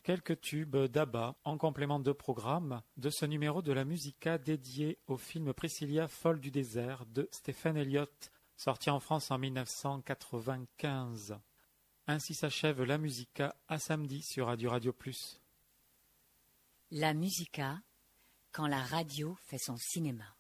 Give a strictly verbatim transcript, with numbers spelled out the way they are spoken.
quelques tubes d'Abba en complément de programme de ce numéro de la Musica dédié au film Priscilla, folle du désert de Stephen Elliott, sorti en France en mille neuf cent quatre-vingt-quinze. Ainsi s'achève la Musica, à samedi sur Radio Radio Plus. La Musica, quand la radio fait son cinéma.